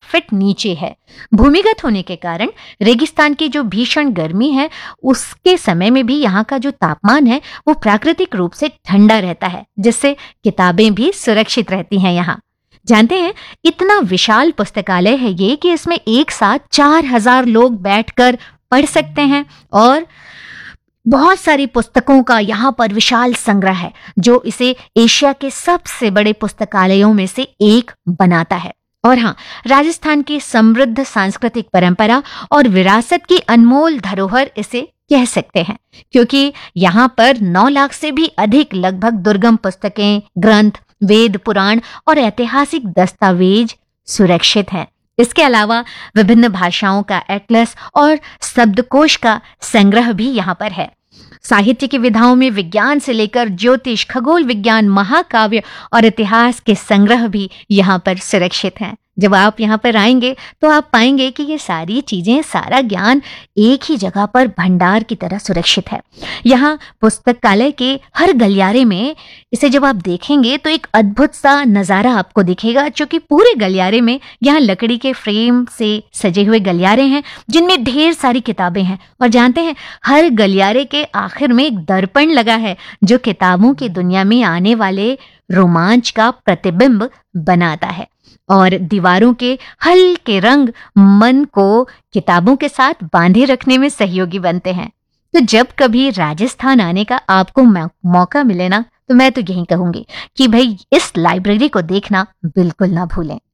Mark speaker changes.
Speaker 1: Feet नीचे है। भूमिगत होने के कारण रेगिस्तान की जो भीषण गर्मी है उसके समय में भी यहाँ का जो तापमान है वो प्राकृतिक रूप से ठंडा रहता है, जिससे किताबें भी सुरक्षित रहती हैं। यहाँ जानते हैं इतना विशाल पुस्तकालय है ये कि इसमें एक साथ 4000 लोग बैठकर पढ़ सकते हैं और बहुत सारी पुस्तकों का यहाँ पर विशाल संग्रह है जो इसे एशिया के सबसे बड़े पुस्तकालयों में से एक बनाता है। और हाँ, राजस्थान की समृद्ध सांस्कृतिक परंपरा और विरासत की अनमोल धरोहर इसे कह सकते हैं, क्योंकि यहाँ पर 9 लाख से भी अधिक लगभग दुर्गम पुस्तकें, ग्रंथ, वेद, पुराण और ऐतिहासिक दस्तावेज सुरक्षित हैं। इसके अलावा विभिन्न भाषाओं का एटलस और शब्दकोश का संग्रह भी यहाँ पर है। साहित्य की विधाओं में विज्ञान से लेकर ज्योतिष, खगोल विज्ञान, महाकाव्य और इतिहास के संग्रह भी यहाँ पर सुरक्षित हैं। जब आप यहाँ पर आएंगे तो आप पाएंगे कि ये सारी चीजें, सारा ज्ञान एक ही जगह पर भंडार की तरह सुरक्षित है। यहाँ पुस्तकालय के हर गलियारे में इसे जब आप देखेंगे तो एक अद्भुत सा नजारा आपको दिखेगा, जो कि पूरे गलियारे में यहाँ लकड़ी के फ्रेम से सजे हुए गलियारे हैं जिनमें ढेर सारी किताबें हैं। और जानते हैं हर गलियारे के आखिर में एक दर्पण लगा है जो किताबों की दुनिया में आने वाले रोमांच का प्रतिबिंब बनाता है। और दीवारों के हल्के रंग मन को किताबों के साथ बांधे रखने में सहयोगी बनते हैं। तो जब कभी राजस्थान आने का आपको मौका मिले ना, तो मैं तो यही कहूंगी कि भाई इस लाइब्रेरी को देखना बिल्कुल ना भूलें।